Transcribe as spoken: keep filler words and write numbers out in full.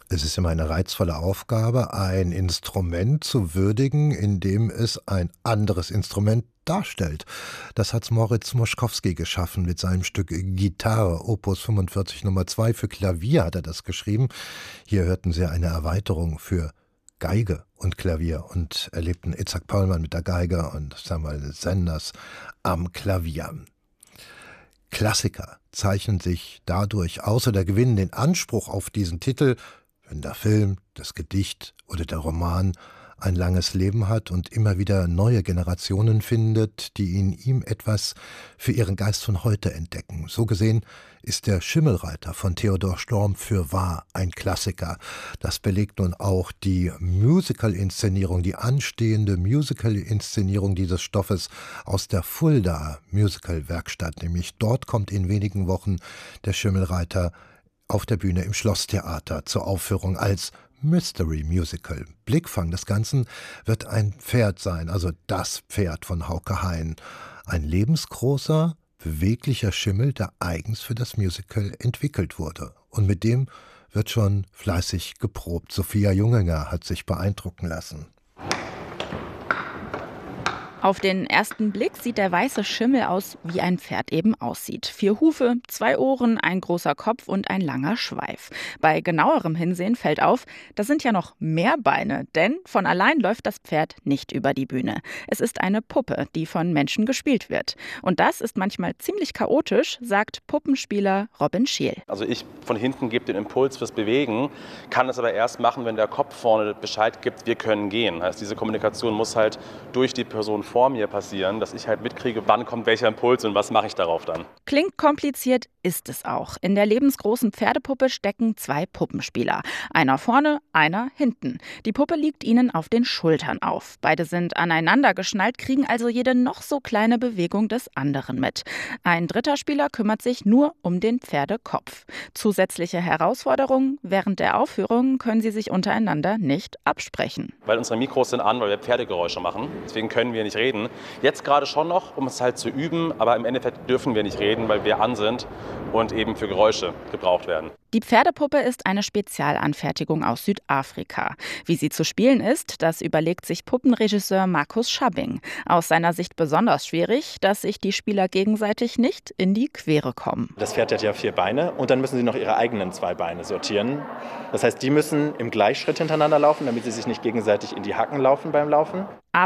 Es ist immer eine reizvolle Aufgabe, ein Instrument zu würdigen, indem es ein anderes Instrument darstellt. Das hat Moritz Moschkowski geschaffen mit seinem Stück Gitarre, Opus fünfundvierzig Nummer zwei. Für Klavier hat er das geschrieben. Hier hörten Sie eine Erweiterung für Geige und Klavier und erlebten Itzhak Perlman mit der Geige und Samuel Sanders am Klavier. Klassiker zeichnen sich dadurch aus oder gewinnen den Anspruch auf diesen Titel, wenn der Film, das Gedicht oder der Roman ein langes Leben hat und immer wieder neue Generationen findet, die in ihm etwas für ihren Geist von heute entdecken. So gesehen ist der Schimmelreiter von Theodor Storm fürwahr ein Klassiker. Das belegt nun auch die Musical-Inszenierung, die anstehende Musical-Inszenierung dieses Stoffes aus der Fulda Musical-Werkstatt. Nämlich dort kommt in wenigen Wochen der Schimmelreiter auf der Bühne im Schlosstheater zur Aufführung als Mystery Musical. Blickfang des Ganzen wird ein Pferd sein, also das Pferd von Hauke Hein. Ein lebensgroßer, beweglicher Schimmel, der eigens für das Musical entwickelt wurde. Und mit dem wird schon fleißig geprobt. Sophia Junginger hat sich beeindrucken lassen. Auf den ersten Blick sieht der weiße Schimmel aus, wie ein Pferd eben aussieht. Vier Hufe, zwei Ohren, ein großer Kopf und ein langer Schweif. Bei genauerem Hinsehen fällt auf, da sind ja noch mehr Beine, denn von allein läuft das Pferd nicht über die Bühne. Es ist eine Puppe, die von Menschen gespielt wird. Und das ist manchmal ziemlich chaotisch, sagt Puppenspieler Robin Schiel. Also ich von hinten gebe den Impuls fürs Bewegen, kann es aber erst machen, wenn der Kopf vorne Bescheid gibt, wir können gehen. Heißt, diese Kommunikation muss halt durch die Person vor mir passieren, dass ich halt mitkriege, wann kommt welcher Impuls und was mache ich darauf dann. Klingt kompliziert, ist es auch. In der lebensgroßen Pferdepuppe stecken zwei Puppenspieler. Einer vorne, einer hinten. Die Puppe liegt ihnen auf den Schultern auf. Beide sind aneinander geschnallt, kriegen also jede noch so kleine Bewegung des anderen mit. Ein dritter Spieler kümmert sich nur um den Pferdekopf. Zusätzliche Herausforderungen: Während der Aufführung können sie sich untereinander nicht absprechen. Weil unsere Mikros sind an, weil wir Pferdegeräusche machen. Deswegen können wir nicht reden. Jetzt gerade schon noch, um es halt zu üben, aber im Endeffekt dürfen wir nicht reden, weil wir an sind und eben für Geräusche gebraucht werden. Die Pferdepuppe ist eine Spezialanfertigung aus Südafrika. Wie sie zu spielen ist, das überlegt sich Puppenregisseur Markus Schabbing. Aus seiner Sicht besonders schwierig, dass sich die Spieler gegenseitig nicht in die Quere kommen. Das Pferd hat ja vier Beine und dann müssen sie noch ihre eigenen zwei Beine sortieren. Das heißt, die müssen im Gleichschritt hintereinander laufen, damit sie sich nicht gegenseitig in die Hacken laufen beim Laufen.